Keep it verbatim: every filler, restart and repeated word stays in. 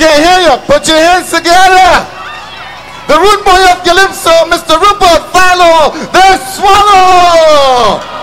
can't hear you. Put your hands together. The root boy of Calypso, Mister Rupert Fallow, the Swallow.